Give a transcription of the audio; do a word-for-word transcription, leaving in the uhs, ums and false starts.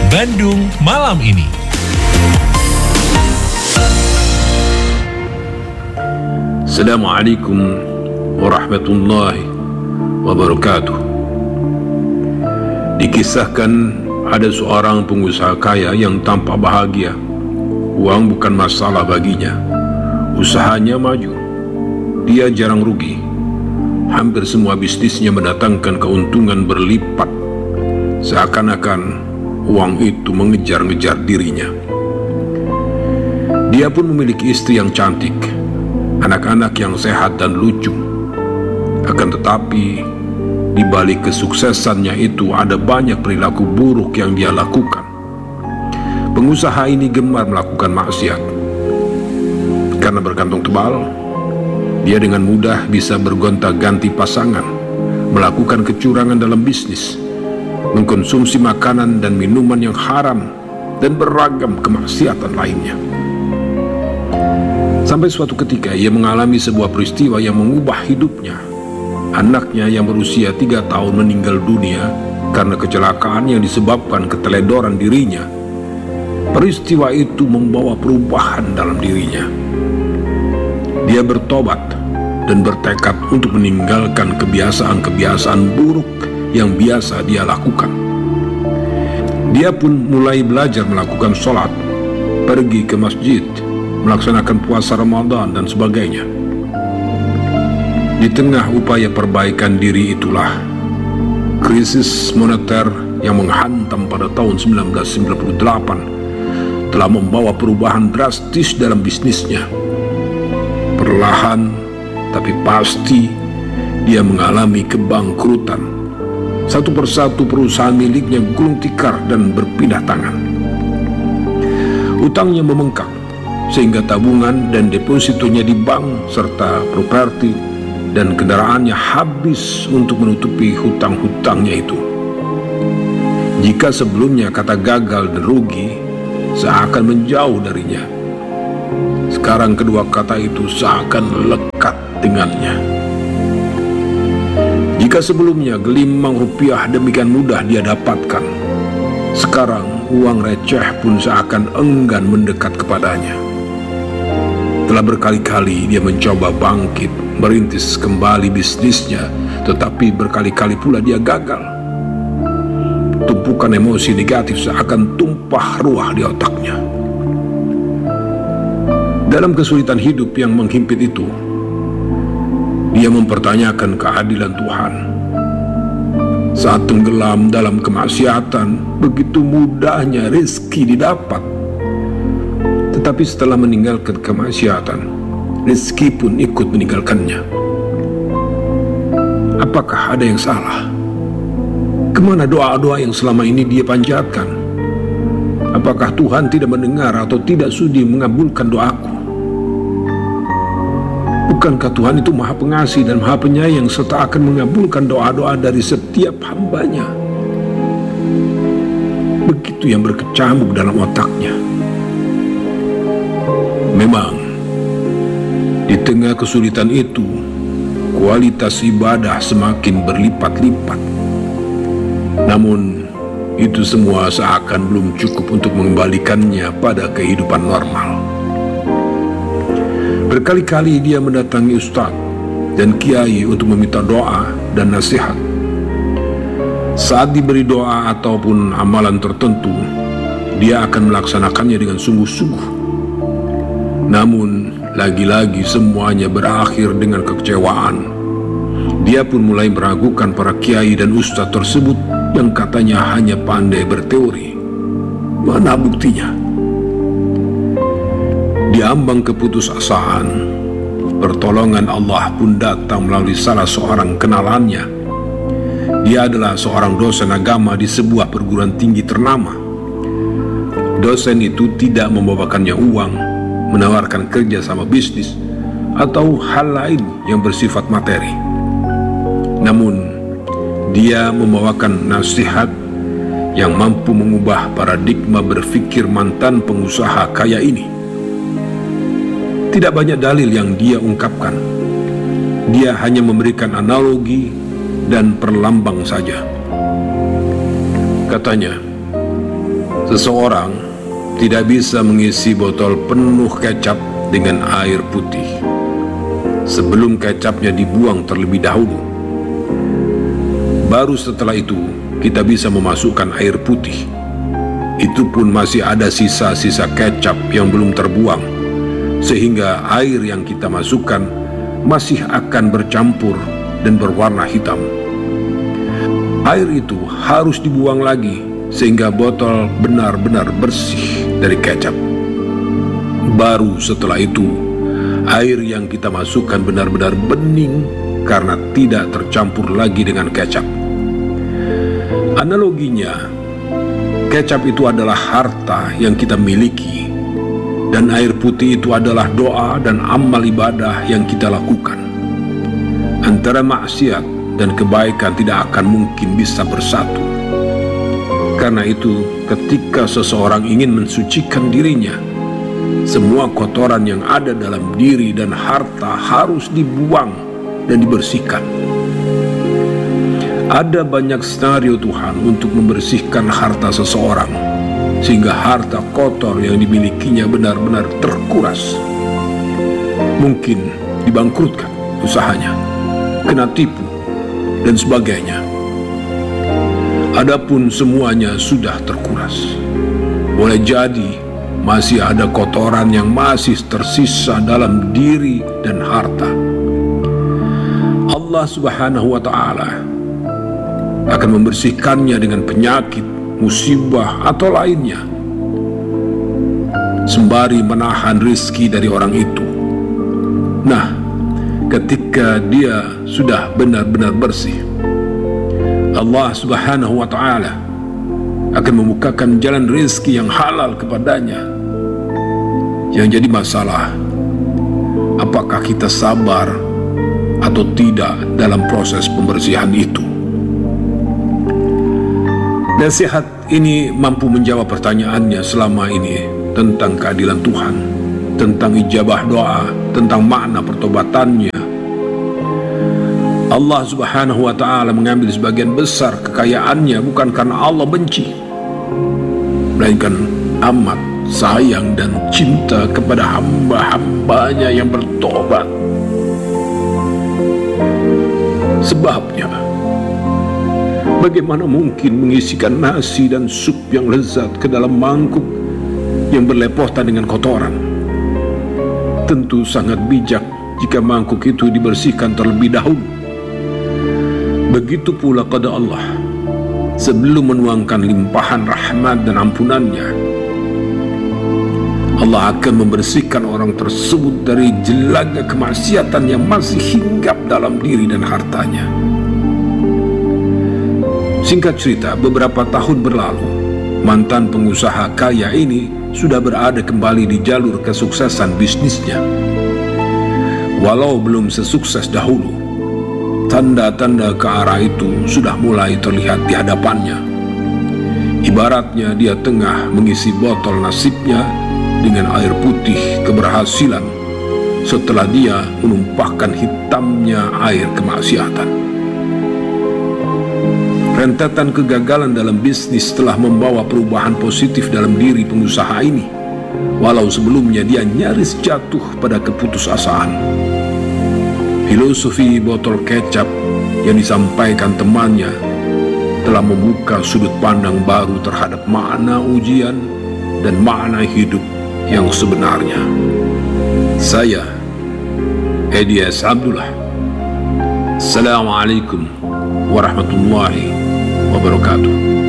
Bandung malam ini. Assalamualaikum warahmatullahi wabarakatuh. Dikisahkan ada seorang pengusaha kaya yang tampak bahagia. Uang bukan masalah baginya. Usahanya maju. Dia jarang rugi. Hampir semua bisnisnya mendatangkan keuntungan berlipat. Seakan-akan uang itu mengejar-ngejar dirinya. Dia pun memiliki istri yang cantik, anak-anak yang sehat dan lucu. Akan tetapi, di balik kesuksesannya itu ada banyak perilaku buruk yang dia lakukan. Pengusaha ini gemar melakukan maksiat. Karena berkantong tebal, dia dengan mudah bisa bergonta-ganti pasangan, melakukan kecurangan dalam bisnis, mengkonsumsi makanan dan minuman yang haram, dan beragam kemaksiatan lainnya. Sampai suatu ketika ia mengalami sebuah peristiwa yang mengubah hidupnya. Anaknya yang berusia tiga tahun meninggal dunia karena kecelakaan yang disebabkan keteledoran dirinya. Peristiwa itu membawa perubahan dalam dirinya. Dia bertobat dan bertekad untuk meninggalkan kebiasaan-kebiasaan buruk yang biasa dia lakukan. Dia pun mulai belajar melakukan sholat, pergi ke masjid, melaksanakan puasa Ramadan dan sebagainya. Di tengah upaya perbaikan diri itulah, krisis moneter yang menghantam pada tahun seribu sembilan ratus sembilan puluh delapan telah membawa perubahan drastis dalam bisnisnya. Perlahan tapi pasti dia mengalami kebangkrutan. Satu persatu perusahaan miliknya gulung tikar dan berpindah tangan. Utangnya membengkak sehingga tabungan dan depositonya di bank serta properti dan kendaraannya habis untuk menutupi hutang-hutangnya itu. Jika sebelumnya kata gagal dan rugi seakan menjauh darinya, sekarang kedua kata itu seakan lekat dengannya. Jika sebelumnya gelimang rupiah demikian mudah dia dapatkan, sekarang uang receh pun seakan enggan mendekat kepadanya. Telah berkali-kali dia mencoba bangkit, merintis kembali bisnisnya, tetapi berkali-kali pula dia gagal. Tumpukan emosi negatif seakan tumpah ruah di otaknya. Dalam kesulitan hidup yang menghimpit itu, dia mempertanyakan keadilan Tuhan. Saat tenggelam dalam kemaksiatan, begitu mudahnya rezeki didapat. Tetapi setelah meninggalkan kemaksiatan, rezeki pun ikut meninggalkannya. Apakah ada yang salah? Kemana doa-doa yang selama ini dia panjatkan? Apakah Tuhan tidak mendengar atau tidak sudi mengabulkan doaku? Bukankah Tuhan itu Maha Pengasih dan Maha Penyayang serta akan mengabulkan doa-doa dari setiap hambanya? Begitu yang berkecamuk dalam otaknya. Memang, di tengah kesulitan itu, kualitas ibadah semakin berlipat-lipat. Namun, itu semua seakan belum cukup untuk mengembalikannya pada kehidupan normal. Berkali-kali dia mendatangi ustadz dan kiai untuk meminta doa dan nasihat. Saat diberi doa ataupun amalan tertentu, dia akan melaksanakannya dengan sungguh-sungguh. Namun, lagi-lagi semuanya berakhir dengan kekecewaan. Dia pun mulai meragukan para kiai dan ustadz tersebut yang katanya hanya pandai berteori. Mana buktinya? Di ambang keputusasaan, pertolongan Allah pun datang melalui salah seorang kenalannya. Dia adalah seorang dosen agama di sebuah perguruan tinggi ternama. Dosen itu tidak membawakannya uang, menawarkan kerja sama bisnis, atau hal lain yang bersifat materi. Namun, dia membawakan nasihat yang mampu mengubah paradigma berpikir mantan pengusaha kaya ini. Tidak banyak dalil yang dia ungkapkan. Dia hanya memberikan analogi dan perlambang saja. Katanya, Seseorang tidak bisa mengisi botol penuh kecap dengan air putih sebelum kecapnya dibuang terlebih dahulu. Baru setelah itu kita bisa memasukkan air putih. Itu pun masih ada sisa-sisa kecap yang belum terbuang, sehingga air yang kita masukkan masih akan bercampur dan berwarna hitam. Air itu harus dibuang lagi sehingga botol benar-benar bersih dari kecap. Baru setelah itu, air yang kita masukkan benar-benar bening karena tidak tercampur lagi dengan kecap. Analoginya, kecap itu adalah harta yang kita miliki, dan air putih itu adalah doa dan amal ibadah yang kita lakukan. Antara maksiat dan kebaikan tidak akan mungkin bisa bersatu. Karena itu, ketika seseorang ingin mensucikan dirinya, semua kotoran yang ada dalam diri dan harta harus dibuang dan dibersihkan. Ada banyak skenario Tuhan untuk membersihkan harta seseorang, sehingga harta kotor yang dimilikinya benar-benar terkuras. Mungkin dibangkrutkan usahanya, kena tipu, dan sebagainya. Adapun semuanya sudah terkuras, boleh jadi masih ada kotoran yang masih tersisa dalam diri dan harta. Allah Subhanahu wa Ta'ala akan membersihkannya dengan penyakit, musibah, atau lainnya, sembari menahan rizki dari orang itu. Nah, ketika dia sudah benar-benar bersih, Allah Subhanahu wa Ta'ala akan membukakan jalan rezeki yang halal kepadanya. Yang jadi masalah, apakah kita sabar atau tidak dalam proses pembersihan itu? Nasihat ini mampu menjawab pertanyaannya selama ini tentang keadilan Tuhan, tentang ijabah doa, tentang makna pertobatannya. Allah Subhanahu wa Ta'ala mengambil sebagian besar kekayaannya bukan karena Allah benci, melainkan amat sayang dan cinta kepada hamba-hambanya yang bertobat. Sebabnya, bagaimana mungkin mengisikan nasi dan sup yang lezat ke dalam mangkuk yang berlepotan dengan kotoran? Tentu sangat bijak jika mangkuk itu dibersihkan terlebih dahulu. Begitu pula qada Allah, sebelum menuangkan limpahan rahmat dan ampunannya, Allah akan membersihkan orang tersebut dari jelaga kemaksiatan yang masih hinggap dalam diri dan hartanya. Singkat cerita, beberapa tahun berlalu, mantan pengusaha kaya ini sudah berada kembali di jalur kesuksesan bisnisnya. Walau belum sesukses dahulu, tanda-tanda ke arah itu sudah mulai terlihat di hadapannya. Ibaratnya dia tengah mengisi botol nasibnya dengan air putih keberhasilan setelah dia menumpahkan hitamnya air kemaksiatan. Rentetan kegagalan dalam bisnis telah membawa perubahan positif dalam diri pengusaha ini, walau sebelumnya dia nyaris jatuh pada keputusasaan. Filosofi botol kecap yang disampaikan temannya telah membuka sudut pandang baru terhadap makna ujian dan makna hidup yang sebenarnya. Saya, Edi S. Abdullah. Assalamualaikum warahmatullahi wabarakatuh.